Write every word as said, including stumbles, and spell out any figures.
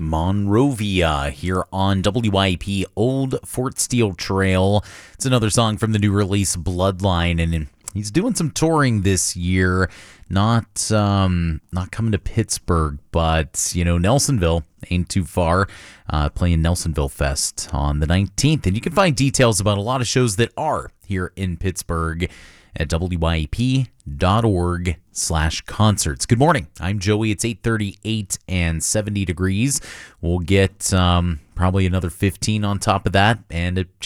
Monrovia here on W I P Old Fort Steele Trail. It's another song from the new release Bloodline, and he's doing some touring this year. Not um, not coming to Pittsburgh, but you know, Nelsonville ain't too far. Uh, playing Nelsonville Fest on the nineteenth, and you can find details about a lot of shows that are here in Pittsburgh at W I P dot org slash concerts. Good morning. I'm Joey. It's eight thirty-eight and seventy degrees. We'll get um, probably another fifteen on top of that, and a